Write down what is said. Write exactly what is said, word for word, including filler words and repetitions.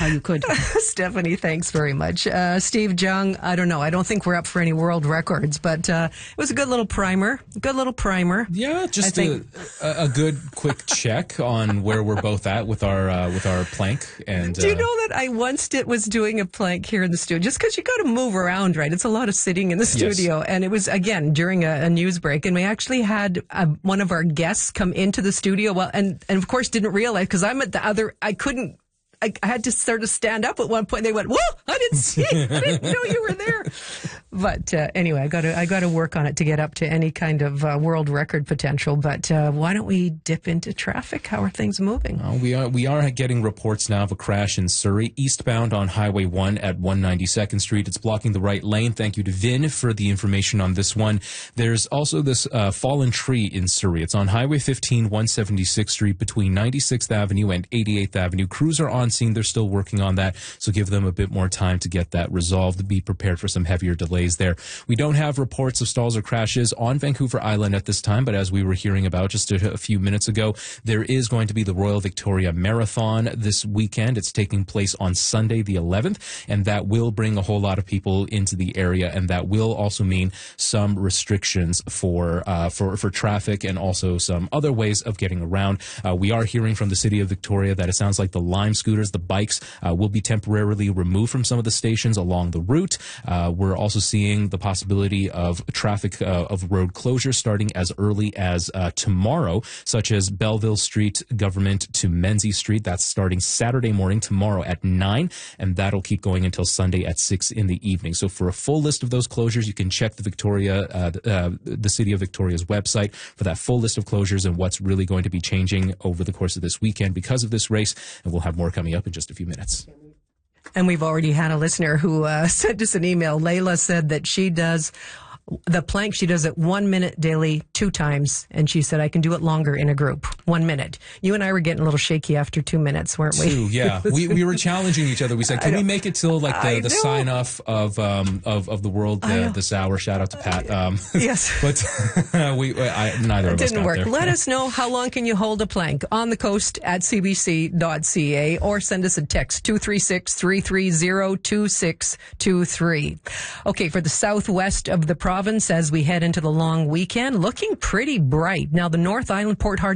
how you could. Stephanie, thanks very much. Uh, Steve Jung, I don't know. I don't think we're up for any world records, but uh, it was a good little primer. Good little primer. Yeah, just I a, a good quick check on where we're both at with our uh, with our plank. And do you uh, know that I once did was doing a plank here in the studio? Just because you got to move around, right? It's a lot of sitting in the studio, yes. and it was again during a, a news break, and we actually had uh, one of our guests come into the studio. Well, and and of course didn't realize because I'm at the other. I couldn't. I, I had to sort of stand up at one point. They went, "Whoa! I didn't see. I didn't know you were there." But uh, anyway, I got to I got to work on it to get up to any kind of uh, world record potential. But uh, why don't we dip into traffic? How are things moving? Uh, we are we are getting reports now of a crash in Surrey, eastbound on Highway one at one ninety-second Street. It's blocking the right lane. Thank you to Vin for the information on this one. There's also this uh, fallen tree in Surrey. It's on Highway fifteen, one seventy-sixth Street between ninety-sixth Avenue and eighty-eighth Avenue. Crews are on scene. They're still working on that, so give them a bit more time to get that resolved. Be prepared for some heavier delays there. We don't have reports of stalls or crashes on Vancouver Island at this time, but as we were hearing about just a, a few minutes ago, there is going to be the Royal Victoria Marathon this weekend. It's taking place on Sunday the eleventh, and that will bring a whole lot of people into the area, and that will also mean some restrictions for uh, for for traffic and also some other ways of getting around. Uh, we are hearing from the City of Victoria that it sounds like the Lime scooters, the bikes, uh, will be temporarily removed from some of the stations along the route. Uh, we're also seeing the possibility of traffic uh, of road closure starting as early as uh, tomorrow, such as Belleville Street, Government to Menzies Street. That's starting Saturday morning tomorrow at nine, and that'll keep going until Sunday at six in the evening. So for a full list of those closures, you can check the Victoria, uh, uh, the City of Victoria's website for that full list of closures and what's really going to be changing over the course of this weekend because of this race. And we'll have more coming up in just a few minutes. And we've already had a listener who uh, sent us an email. Layla said that she does the plank. She does it one minute daily, two times. And she said, I can do it longer in a group. One minute. You and I were getting a little shaky after two minutes, weren't we? Two, yeah. we we were challenging each other. We said, can we make it till like the, the sign off of um of, of the world uh, this hour? Shout out to Pat. Um, yes. But we I, neither of it us didn't got work. there. Let us know how long can you hold a plank on the coast at c b c dot c a or send us a text two three six, three three zero, two six two three. Okay, for the southwest of the province as we head into the long weekend, looking pretty bright. Now, the North Island, Port Hardy